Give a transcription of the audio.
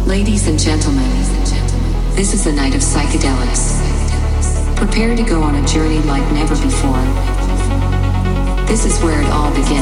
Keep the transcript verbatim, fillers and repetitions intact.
Ladies and gentlemen, this is a night of psychedelics. Prepare to go on a journey like never before. This is where it all begins.